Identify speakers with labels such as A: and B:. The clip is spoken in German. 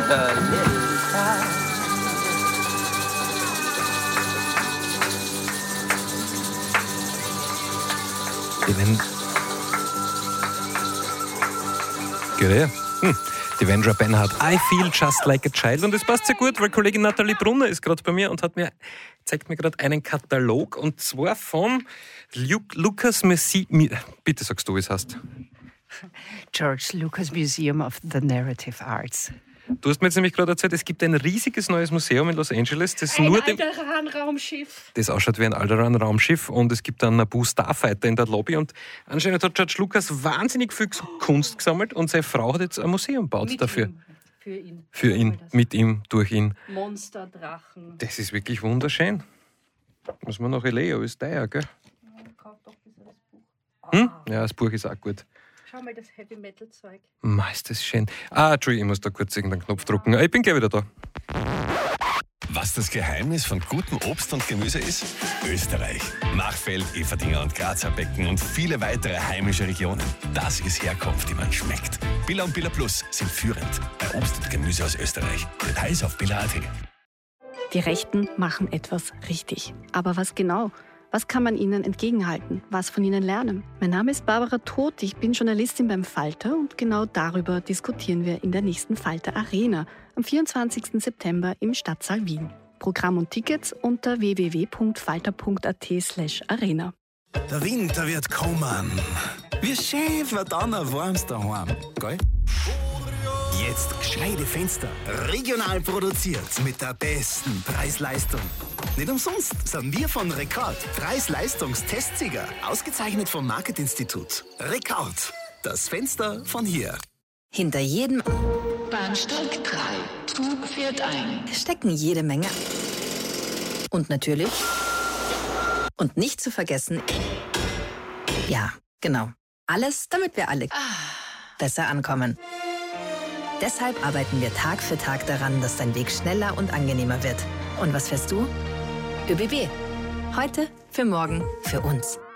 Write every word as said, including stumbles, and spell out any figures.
A: a little time.
B: Wenn Geht her. Hm. Die Vendra Benhart, I Feel Just Like a Child. Und das passt sehr gut, weil Kollegin Nathalie Brunner ist gerade bei mir und hat mir, zeigt mir gerade einen Katalog. Und zwar vom Lu- Lucas Museum. Bitte sagst du, wie es heißt.
C: George Lucas Museum of the Narrative Arts.
B: Du hast mir jetzt nämlich gerade erzählt, es gibt ein riesiges neues Museum in Los Angeles, das
C: Ein
B: nur dem,
C: Alderan-Raumschiff.
B: das ausschaut wie ein Alderan-Raumschiff, und es gibt einen Naboo Starfighter in der Lobby, und anscheinend hat George Lucas wahnsinnig viel Kunst gesammelt und seine Frau hat jetzt ein Museum gebaut
C: Mit
B: dafür.
C: ihm. Für ihn.
B: Für ihn, mit ihm, durch ihn.
C: Monster, Drachen.
B: Das ist wirklich wunderschön. Muss man nach L A, alles teuer, gell?
C: Kauf doch bitte das Buch.
B: Hm? Ja, das Buch ist auch gut.
C: Schau mal das Heavy-Metal-Zeug.
B: Ma, ist das schön. Ah, Entschuldigung, ich muss da kurz irgendeinen Knopf drücken. Ich bin gleich wieder da.
D: Was das Geheimnis von gutem Obst und Gemüse ist? Österreich. Machfeld, Everdinger und Grazer Becken und viele weitere heimische Regionen. Das ist Herkunft, die man schmeckt. Billa und Billa Plus sind führend bei Obst und Gemüse aus Österreich. Details auf billa punkt at.
E: Die Rechten machen etwas richtig. Aber was genau? Was kann man ihnen entgegenhalten? Was von ihnen lernen? Mein Name ist Barbara Todt, ich bin Journalistin beim Falter und genau darüber diskutieren wir in der nächsten Falter Arena am vierundzwanzigsten September im Stadtsaal Wien. Programm und Tickets unter w w w punkt falter punkt a t slash arena.
F: Der Winter wird kommen. Wie schön wird dann ein warmes daheim, gell? Jetzt gescheite Fenster. Regional produziert mit der besten Preis-Leistung. Nicht umsonst sind wir von Rekord Preis-Leistungstestsieger. Ausgezeichnet vom Marketinstitut. Rekord. Das Fenster von hier.
G: Hinter jedem
H: Bahnsteig drei. Zug fährt ein.
G: stecken jede Menge. Und natürlich. Und nicht zu vergessen. Ja, genau. Alles, damit wir alle besser ankommen. Deshalb arbeiten wir Tag für Tag daran, dass dein Weg schneller und angenehmer wird. Und was fährst du? ÖBB. Heute, für morgen, für uns.